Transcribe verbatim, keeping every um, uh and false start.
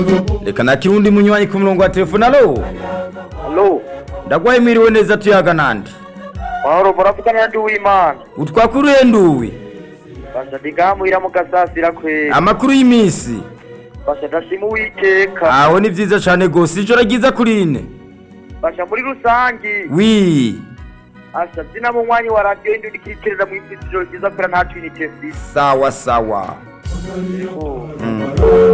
reka nakira undi munywanyi ku murongo wa telefone. Alo Hello. ndagwaye mwiriwe neza tuyaga nandi Mahoro muravugana na Nduwimana. utwakuruye nduwi Basha ndigamuhira mu gasasira kwe. amakuru y'imisi Basha ndashima Uwiteka. aho ni vyiza cane gose ijoro ryiza kurine Basha muri rusangi. wi Asha zina mu mwanya wa radio indukikirira mu isi ijoro ryiza kura nta twinite fisi. sawa sawa. Oh. Mm.